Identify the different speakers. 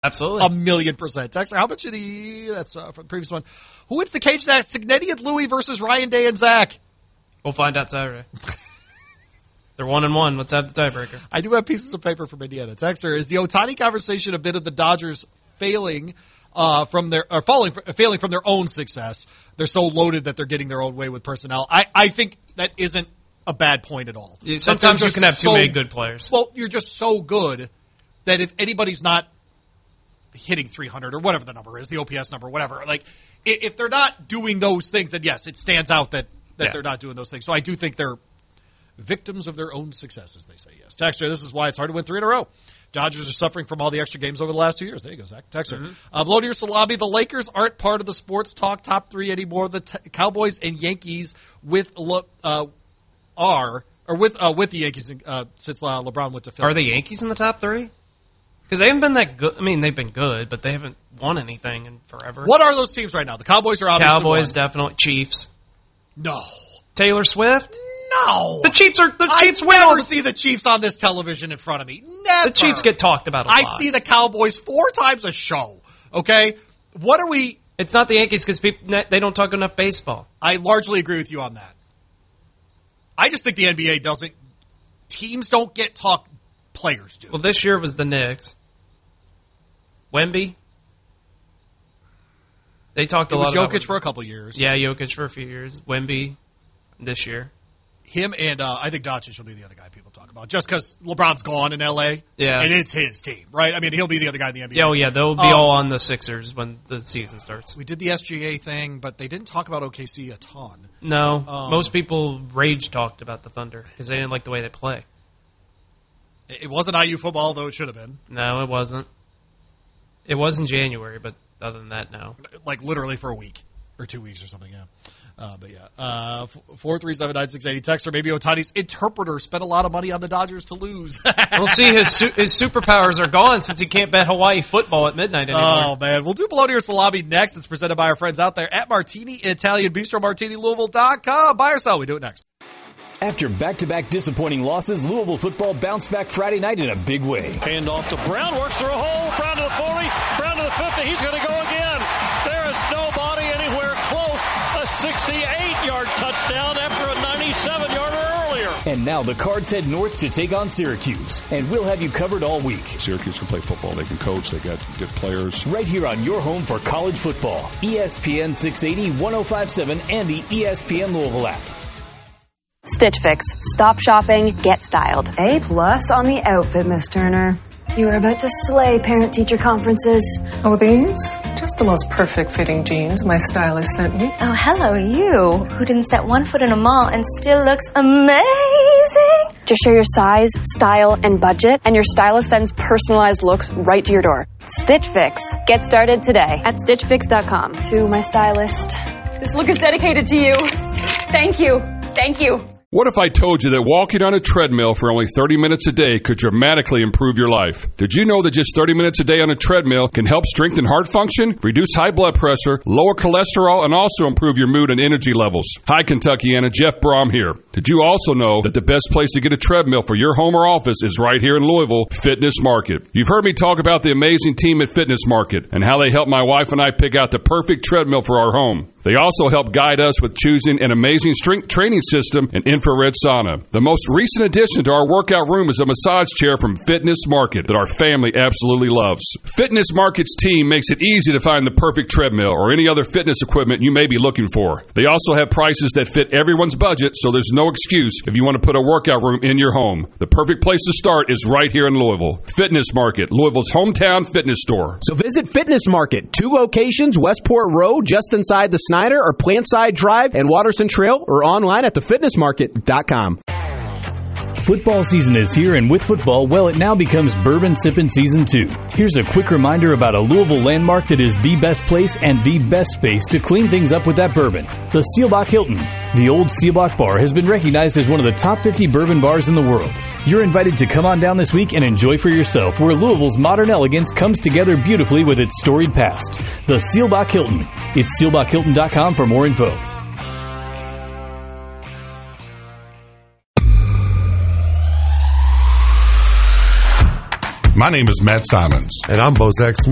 Speaker 1: Absolutely.
Speaker 2: 1,000,000%. Texter, how much of that's from the previous one. Who wins the cage match? Signetti and Louie versus Ryan Day and Zach?
Speaker 1: We'll find out Saturday. They're 1-1. Let's have the tiebreaker.
Speaker 2: I do have pieces of paper from Indiana. Texter, is the Ohtani conversation a bit of the Dodgers failing from their own success? They're so loaded that they're getting their own way with personnel. I think that isn't a bad point at all.
Speaker 1: Sometimes you can have too many good players.
Speaker 2: Well, you're just so good that if anybody's not hitting 300 or whatever the number is, the OPS number, whatever, like if they're not doing those things, then yes, it stands out that they're not doing those things. So I do think they're victims of their own success, as they say. Yes. Texter, this is why it's hard to win 3 in a row. Dodgers are suffering from all the extra games over the last 2 years. There you go, Zach. Texter. Blow to your salami. The Lakers aren't part of the sports talk top 3 anymore. The Cowboys and Yankees with the Yankees since LeBron went to Philly.
Speaker 1: Are the Yankees in the top 3? Because they haven't been that good. I mean, they've been good, but they haven't won anything in forever.
Speaker 2: What are those teams right now? The Cowboys are obviously
Speaker 1: Cowboys, definitely. Chiefs.
Speaker 2: No.
Speaker 1: Taylor Swift?
Speaker 2: No.
Speaker 1: The Chiefs win.
Speaker 2: I never see the Chiefs on this television in front of me. Never.
Speaker 1: The Chiefs get talked about a lot.
Speaker 2: I see the Cowboys 4 times a show. Okay? What are we...
Speaker 1: It's not the Yankees because they don't talk enough baseball.
Speaker 2: I largely agree with you on that. I just think the NBA doesn't... Teams don't get talk, players do.
Speaker 1: Well, this year was the Knicks. Wemby. They talked a lot about
Speaker 2: Jokic for a couple years.
Speaker 1: Yeah, Jokic for a few years. Wemby this year.
Speaker 2: Him and I think Doncic will be the other guy people talk about. Just because LeBron's gone in L.A.
Speaker 1: Yeah.
Speaker 2: And it's his team, right? I mean, he'll be the other guy in the NBA.
Speaker 1: Yeah, yeah, they'll be all on the Sixers when the season starts.
Speaker 2: We did the SGA thing, but they didn't talk about OKC a ton.
Speaker 1: No, most people rage talked about the Thunder because they didn't like the way they play.
Speaker 2: It wasn't IU football, though it should have been.
Speaker 1: No, it wasn't. It was in January, but other than that, no.
Speaker 2: Like literally for a week or 2 weeks or something, yeah. But yeah, 4379680 texter. Maybe Ohtani's interpreter spent a lot of money on the Dodgers to lose.
Speaker 1: We'll see. His superpowers are gone since he can't bet Hawaii football at midnight anymore.
Speaker 2: Oh man, we'll do below to your salami next. It's presented by our friends out there at Martini Italian Bistro, MartiniLouisville.com. Buy or sell? We do it next.
Speaker 3: After back-to-back disappointing losses, Louisville football bounced back Friday night in a big way.
Speaker 4: Hand off to Brown, works through a hole. Brown to the 40, Brown to the 50. He's going to go again. There is nobody anywhere close. A 68-yard touchdown after a 97-yarder earlier.
Speaker 3: And now the Cards head north to take on Syracuse. And we'll have you covered all week.
Speaker 5: Syracuse can play football. They can coach. They got good players.
Speaker 3: Right here on your home for college football. ESPN 680, 105.7, and the ESPN Louisville app.
Speaker 6: Stitch Fix. Stop shopping, get styled.
Speaker 7: A+ on the outfit, Miss Turner. You are about to slay parent-teacher conferences.
Speaker 8: Oh, these? Just the most perfect fitting jeans my stylist sent me.
Speaker 9: Oh, hello, you, who didn't set one foot in a mall and still looks amazing.
Speaker 6: Just share your size, style, and budget, and your stylist sends personalized looks right to your door. Stitch Fix. Get started today at StitchFix.com.
Speaker 7: To my stylist, this look is dedicated to you. Thank you. Thank you.
Speaker 5: What if I told you that walking on a treadmill for only 30 minutes a day could dramatically improve your life? Did you know that just 30 minutes a day on a treadmill can help strengthen heart function, reduce high blood pressure, lower cholesterol, and also improve your mood and energy levels? Hi, Kentuckiana. Jeff Brom here. Did you also know that the best place to get a treadmill for your home or office is right here in Louisville, Fitness Market? You've heard me talk about the amazing team at Fitness Market and how they helped my wife and I pick out the perfect treadmill for our home. They also help guide us with choosing an amazing strength training system and infrared sauna. The most recent addition to our workout room is a massage chair from Fitness Market that our family absolutely loves. Fitness Market's team makes it easy to find the perfect treadmill or any other fitness equipment you may be looking for. They also have prices that fit everyone's budget, so there's no excuse if you want to put a workout room in your home. The perfect place to start is right here in Louisville. Fitness Market, Louisville's hometown fitness store.
Speaker 10: So visit Fitness Market, 2 locations, Westport Road, just inside the Snyder or Plantside Drive and Watterson Trail, or online at thefitnessmarket.com.
Speaker 3: Football season is here, and with football, well, it now becomes Bourbon Sippin' Season 2. Here's a quick reminder about a Louisville landmark that is the best place and the best space to clean things up with that bourbon. The Seelbach Hilton. The old Seelbach Bar has been recognized as one of the top 50 bourbon bars in the world. You're invited to come on down this week and enjoy for yourself where Louisville's modern elegance comes together beautifully with its storied past. The Seelbach Hilton. It's SeelbachHilton.com for more info.
Speaker 11: My name is Matt Simons.
Speaker 12: And I'm Bozak Smith.